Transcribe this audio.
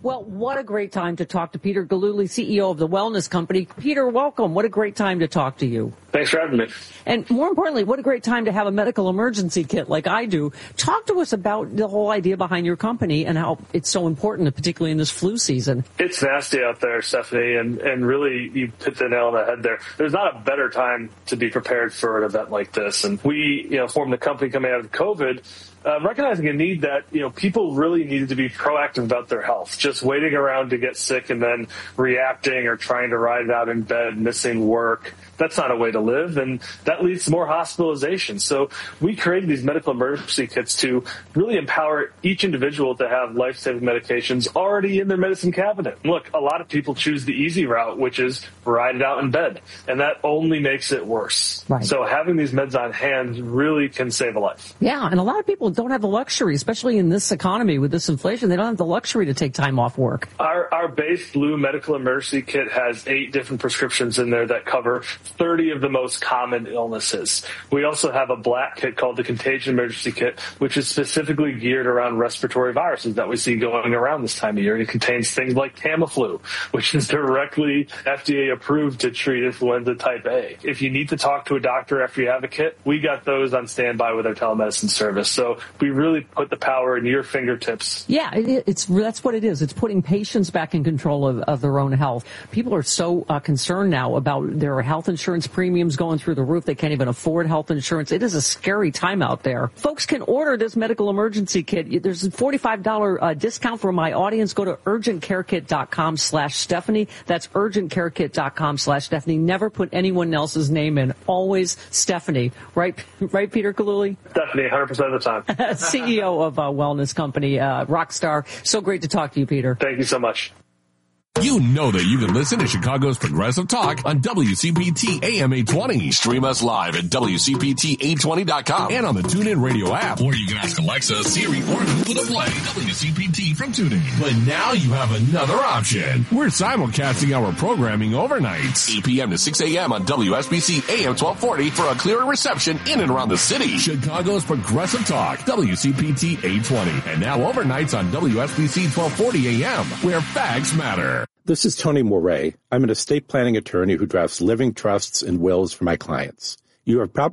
Well, what a great time to talk to Peter Gillooly, CEO of The Wellness Company. Peter, welcome. What a great time to talk to you. Thanks for having me. And more importantly, what a great time to have a medical emergency kit like I do. Talk to us about the whole idea behind your company and how it's so important, particularly in this flu season. It's nasty out there, Stephanie, and really you hit the nail on the head there. There's not a better time to be prepared for an event like this. And we, formed the company coming out of COVID, recognizing a need that, people really needed to be proactive about their health. Just waiting around to get sick and then reacting or trying to ride it out in bed, missing work. That's not a way to live, and that leads to more hospitalization. So we created these medical emergency kits to really empower each individual to have life-saving medications already in their medicine cabinet. Look, a lot of people choose the easy route, which is ride it out in bed, and that only makes it worse. Right. So having these meds on hand really can save a life. Yeah, and a lot of people don't have the luxury, especially in this economy with this inflation. They don't have the luxury to take time off work. Our base flu medical emergency kit has 8 different prescriptions in there that cover 30 of the most common illnesses. We also have a black kit called the Contagion Emergency Kit, which is specifically geared around respiratory viruses that we see going around this time of year. It contains things like Tamiflu, which is directly FDA approved to treat influenza type A. If you need to talk to a doctor after you have a kit, we got those on standby with our telemedicine service. So we really put the power in your fingertips. Yeah, that's what it is. It's putting patients back in control of their own health. People are so concerned now about their health insurance premiums going through the roof. They can't even afford health insurance. It is a scary time out there. Folks can order this medical emergency kit. There's a $45 discount for my audience. Go to urgentcarekit.com/Stephanie. That's urgentcarekit.com/Stephanie. Never put anyone else's name in. Always Stephanie. Right, Peter Gillooly? Stephanie, 100% of the time. CEO of a wellness company, Rockstar. So great to talk to you, Peter. Thank you so much. You know that you can listen to Chicago's Progressive Talk on WCPT AM 820. Stream us live at WCPT820.com and on the TuneIn Radio app. Or you can ask Alexa, Siri, or Google to play WCPT from TuneIn. But now you have another option. We're simulcasting our programming overnights. 8 p.m. to 6 a.m. on WSBC AM 1240 for a clearer reception in and around the city. Chicago's Progressive Talk, WCPT 820. And now overnights on WSBC 1240 AM, where facts matter. This is Tony Moret. I'm an estate planning attorney who drafts living trusts and wills for my clients. You have probably